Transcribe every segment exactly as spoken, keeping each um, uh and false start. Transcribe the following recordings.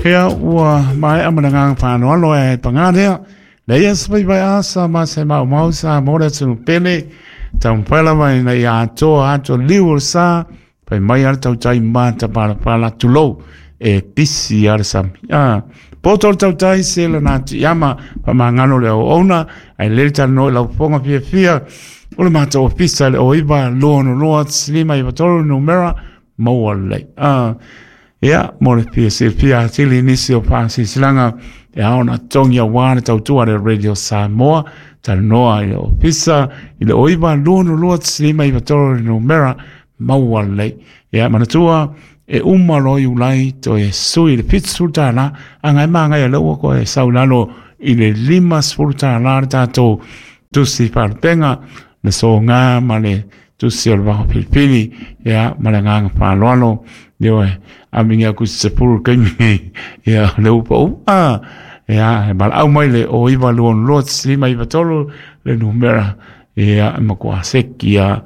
Hea ua mai amananga whanau alo e pangarea. Leia sapai vai asa ma se mau mau sa mora tunu pele. Tau mpela mai na ia atoa ato liu sa. Pai mai ar tau tai mata para para tulou. E pisi ar sam. Ah, potol tau tai se la na yama pa mangano le ona. Ai le ta no la ponga fia fia. Ole mata o pisa le o iba lo no lo slima iba tolo numera mo le. Ah. Ia, mole pia se pia tili inisio pasi silanga e aona tongia wana tau tua de Radio Samoa tal noa i o pisa i le oiba luno lua tslima i vatoro no mera maua lei. Ia, manatua e umalo i ulai to e sui le pitsulta na anga e manga e leua ko e saunalo i le lima spulta na tato tusi parpenga le so ngā male tusi o le waho pilipili ia male nganga paloalo Dio e aminga ku se puru kaimi ia le upo ah ia mal au mai le o iva luon lot si mai vatolo le numera ia makua sekia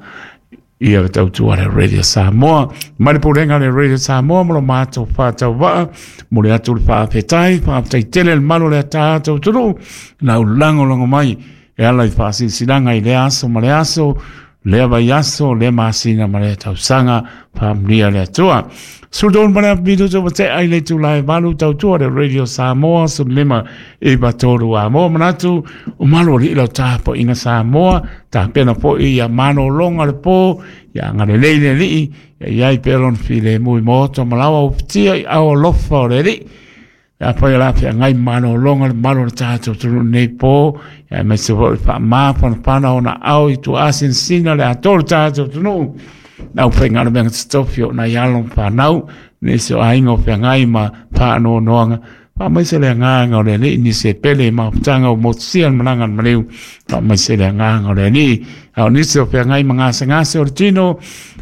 ia tau tua le Radio Samoa mai purenga le Radio Samoa mo mato fa tau va mo le atu fa petai fa tai tele el malo le ta tau turu na ulango longo mai e ala fa si silanga i le aso ma le aso le vai aso le masina ma le tau sanga pa mria le tua Sudon mana video to te ai le tu lai balu tau tua de Radio Samoa so lema e batoru a mo manatu o malo ri la ta po ina Samoa ta pena po i a mano longa le po ya ngale le le li ya i pelon file muy moto malawa o tia au lofa le ri ya po la fia ngai mano longa le malo ta tu tu nei po ya me se vo fa ma pa na ona au i tu asin sina le ator ta tu no Nau whaingana mea stofio na ialong whanau, ne se o aingo whiangai ma whaano noanga. Wha mai se lea nganga o lea ni, ni se pele ma putanga o motsian manangan maleu. Wha mai se lea nganga o lea ni. Au ni se o whiangai ma ngase ngase o tino,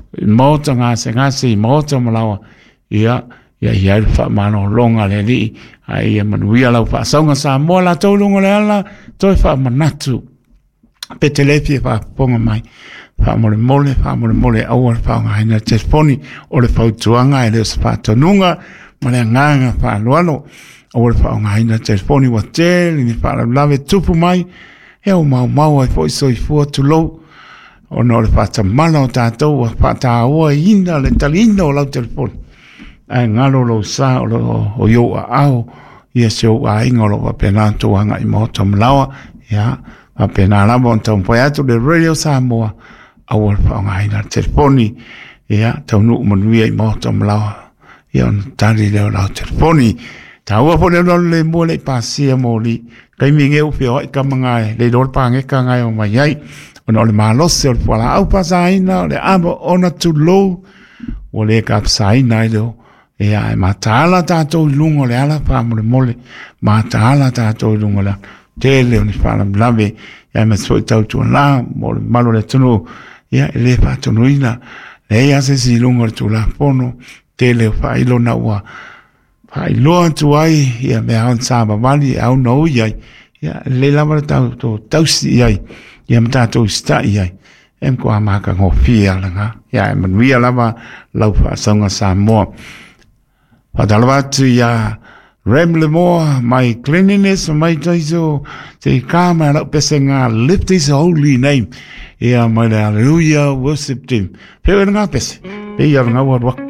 mota ngase ngase i mota malawa. Ia, ia ia i wha mano longa lea ni. Ai ia manuia lau wha saunga sa moa la taulunga lea la, toi wha manatu. Petelepi wha ponga mai. Fa mole mole, fa mole mole, au fa ngaina telefoni, o le fautuanga e le fatonunga, ma le nganga fa lualo, o le fa ngaina telefoni wa te, ni fa lave tupu mai, e o mau mau ai foi soi fua tu lo, o no le fa tamala o tātou, o fa tā oa ina, le talina o lau telefoni. Ai ngalo lo sa, o lo o yo a au, ia se o a inga lo wa pena tuanga i moto mlawa, ia, wa pena lama o tau mpoi atu le Radio Samoa, awal pa ngai na telefoni ia tau nu manuia i moto mlawa ia on tari leo lau telefoni tau wa pone no le mo le pasia mo li kai mi ngeu fio i ka mangai le dor pa nge ka ngai o mai ai ono le malos se fola au pasaina le amo ona tu lo o le ka pasaina do ia ma tala ta to lungo le ala pa mo le mole ma tala ta to lungo la tele oni fala blave ia me so tau tu la mo malo le tunu ia le patonuina le ia se si lungo tu la pono tele fa ilo na wa fa ilo tu ai ia me han sa ba mali au no ia ia le la ma tau to tau si ai ia mta to sta ia em ko ama ka ngo fia la nga ia man wi la ma lau fa sanga sa mo pa dalwa tu ia Remle more, my cleanliness, my taiso, te kama la pesenga, lift his holy name. Ia, my hallelujah, worship him. Pe nga pese, pe ia nga wa